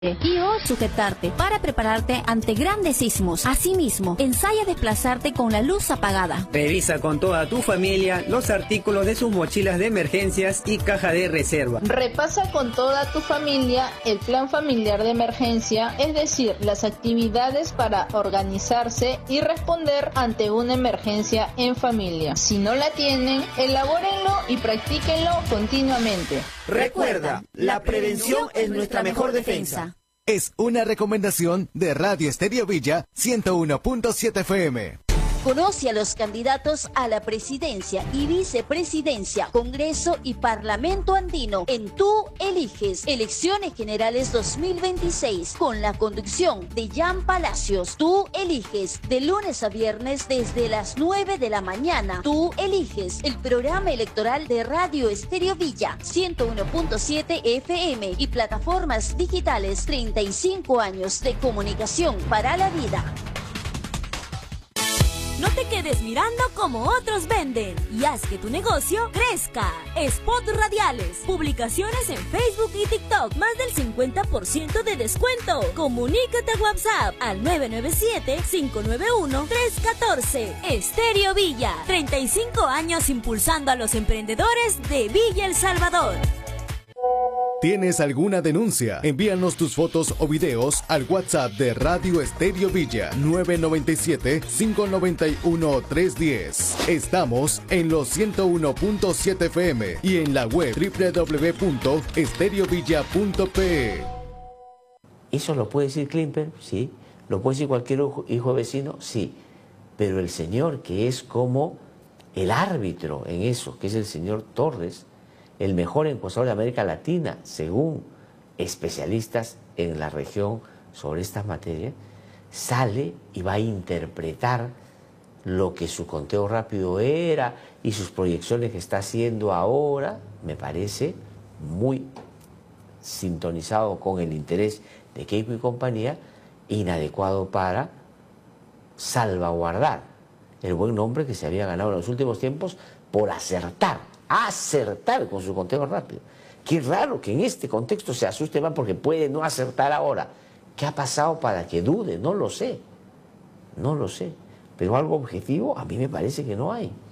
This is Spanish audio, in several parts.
y o sujetarte para prepararte ante grandes sismos. Asimismo, ensaya desplazarte con la luz apagada. Revisa con toda tu familia los artículos de sus mochilas de emergencias y caja de reserva. Repasa con toda tu familia el plan familiar de emergencia, es decir, las actividades para organizarse y responder ante una emergencia en familia. Si no la tienen, elabórenlo y practíquenlo continuamente. Recuerda, la prevención es nuestra mejor defensa. Es una recomendación de Radio Estéreo Villa 101.7 FM. Conoce a los candidatos a la presidencia y vicepresidencia, Congreso y Parlamento Andino en Tú Eliges, Elecciones Generales 2026, con la conducción de Jan Palacios. Tú Eliges, de lunes a viernes desde las 9 de la mañana. Tú Eliges, el programa electoral de Radio Estéreo Villa 101.7 FM y plataformas digitales. 35 años de comunicación para la vida. No te quedes mirando como otros venden y haz que tu negocio crezca. Spots radiales, publicaciones en Facebook y TikTok, más del 50% de descuento. Comunícate a WhatsApp al 997-591-314. Estéreo Villa, 35 años impulsando a los emprendedores de Villa El Salvador. ¿Tienes alguna denuncia? Envíanos tus fotos o videos al WhatsApp de Radio Estéreo Villa 997-591-310. Estamos en los 101.7 FM y en la web www.estereovilla.pe. ¿Eso lo puede decir Klimper? Sí. ¿Lo puede decir cualquier hijo vecino? Sí. Pero el señor que es como el árbitro en eso, que es el señor Torres, el mejor encuestador de América Latina, según especialistas en la región sobre estas materias, sale y va a interpretar lo que su conteo rápido era y sus proyecciones que está haciendo ahora, me parece muy sintonizado con el interés de Keiko y compañía, inadecuado para salvaguardar el buen nombre que se había ganado en los últimos tiempos por acertar con su conteo rápido. Qué raro que en este contexto se asuste más porque puede no acertar ahora. ¿Qué ha pasado para que dude? No lo sé. No lo sé. Pero algo objetivo a mí me parece que no hay.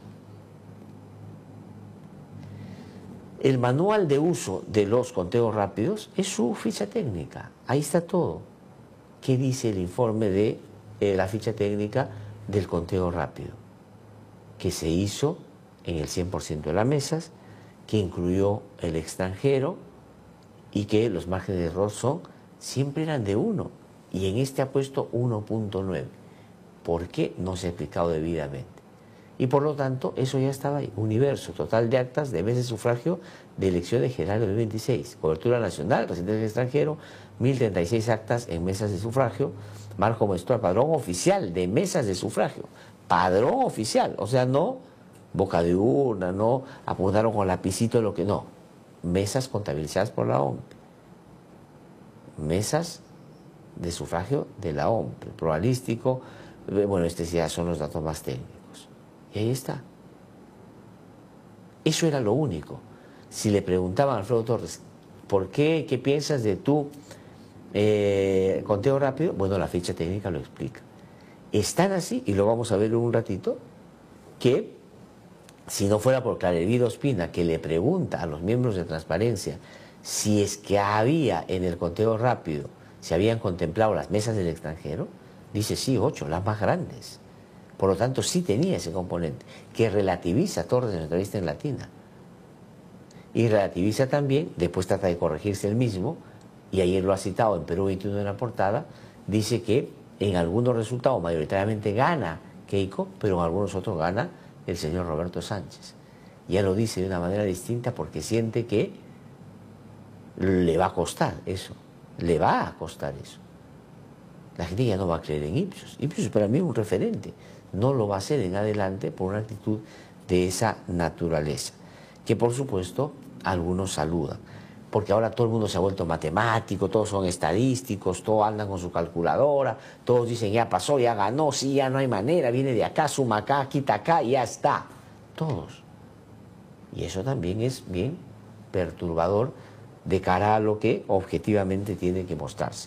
El manual de uso de los conteos rápidos es su ficha técnica. Ahí está todo. ¿Qué dice el informe de la ficha técnica del conteo rápido? Que se hizo en el 100% de las mesas, que incluyó el extranjero y que los márgenes de error siempre eran de 1 y en este ha puesto 1.9. ¿Por qué? No se ha explicado debidamente. Y por lo tanto, eso ya estaba ahí. Universo total de actas de mesas de sufragio de elecciones generales 2026. Cobertura nacional, residente del extranjero, 1036 actas en mesas de sufragio. Marco menstrual, padrón oficial de mesas de sufragio. Padrón oficial, o sea, no boca de urna, no apuntaron con lapicito lo que no. Mesas contabilizadas por la OMP. Mesas de sufragio de la OMP. Probabilístico, bueno, ya son los datos más técnicos. Y ahí está. Eso era lo único. Si le preguntaban a Alfredo Torres, ¿por qué? ¿Qué piensas de tu conteo rápido? Bueno, la ficha técnica lo explica. Están así, y lo vamos a ver en un ratito, que si no fuera por Clarelvido Ospina, que le pregunta a los miembros de Transparencia si es que había en el conteo rápido, si habían contemplado las mesas del extranjero, dice sí, 8, las más grandes. Por lo tanto, sí tenía ese componente, que relativiza Torres en la entrevista en Latina. Y relativiza también, después trata de corregirse el mismo, y ayer lo ha citado en Perú 21 en la portada, dice que en algunos resultados mayoritariamente gana Keiko, pero en algunos otros gana el señor Roberto Sánchez. Ya lo dice de una manera distinta porque siente que le va a costar eso. Le va a costar eso. La gente ya no va a creer en Ipsos. Ipsos para mí es un referente. No lo va a hacer en adelante por una actitud de esa naturaleza. Que por supuesto algunos saludan. Porque ahora todo el mundo se ha vuelto matemático, todos son estadísticos, todos andan con su calculadora, todos dicen ya pasó, ya ganó, sí, ya no hay manera, viene de acá, suma acá, quita acá y ya está. Todos. Y eso también es bien perturbador de cara a lo que objetivamente tiene que mostrarse.